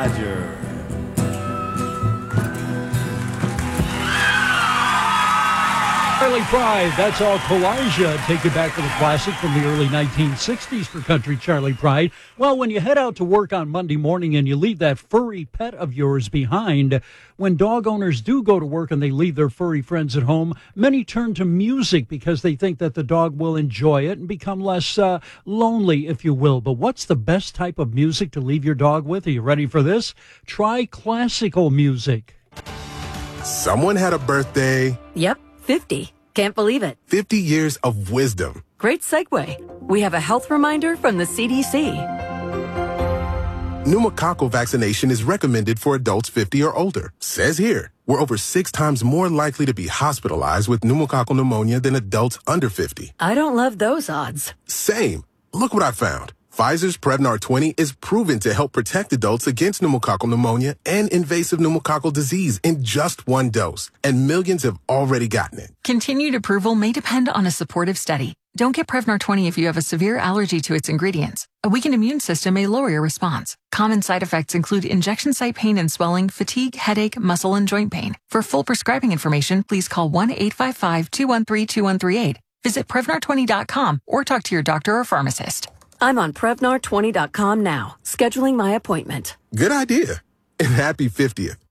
Badger. Charlie Pride, that's all Kalijah. Take you back to the classic from the early 1960s for country Charlie Pride. Well, when you head out to work on Monday morning and you leave that furry pet of yours behind, when dog owners do go to work and they leave their furry friends at home, many turn to music because they think that the dog will enjoy it and become less lonely, if you will. But what's the best type of music to leave your dog with? Are you ready for this? Try classical music. Someone had a birthday. Yep, 50. Can't believe it. 50 years of wisdom. Great segue. We have a health reminder from the CDC. Pneumococcal vaccination is recommended for adults 50 or older. Says here, we're over 6 times more likely to be hospitalized with pneumococcal pneumonia than adults under 50. I don't love those odds. Same. Look what I found. Pfizer's Prevnar 20 is proven to help protect adults against pneumococcal pneumonia and invasive pneumococcal disease in just 1 dose, and millions have already gotten it. Continued approval may depend on a supportive study. Don't get Prevnar 20 if you have a severe allergy to its ingredients. A weakened immune system may lower your response. Common side effects include injection site pain and swelling, fatigue, headache, muscle, and joint pain. For full prescribing information, please call 1-855-213-2138. Visit Prevnar20.com or talk to your doctor or pharmacist. I'm on Prevnar20.com now, scheduling my appointment. Good idea. And happy 50th.